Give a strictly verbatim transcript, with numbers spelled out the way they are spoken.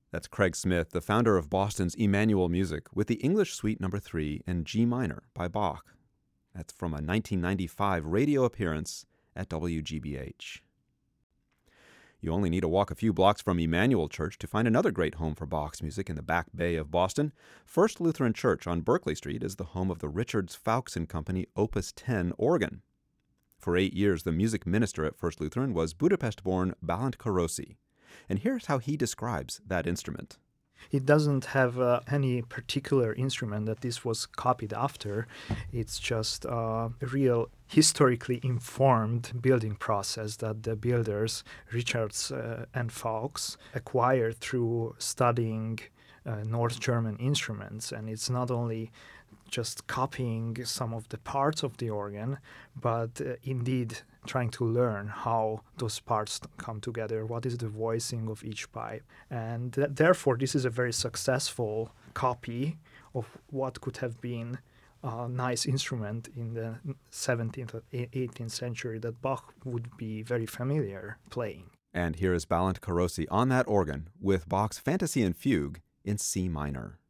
That's Craig Smith, the founder of Boston's Emmanuel Music, with the English Suite Number three in G minor by Bach. That's from a nineteen ninety-five radio appearance at W G B H. You only need to walk a few blocks from Emmanuel Church to find another great home for Bach's music in the Back Bay of Boston. First Lutheran Church on Berkeley Street is the home of the Richards Fowkes and Company Opus ten organ. For eight years, the music minister at First Lutheran was Budapest-born Balint Karosi. And here's how he describes that instrument. It doesn't have uh, any particular instrument that this was copied after. It's just uh, a real historically informed building process that the builders, Richards uh, and Fowkes, acquired through studying uh, North German instruments. And it's not only just copying some of the parts of the organ, but uh, indeed trying to learn how those parts come together, what is the voicing of each pipe. And th- therefore, this is a very successful copy of what could have been a nice instrument in the seventeenth or eighteenth century that Bach would be very familiar playing. And here is Balint Karosi on that organ with Bach's Fantasy and Fugue in C minor.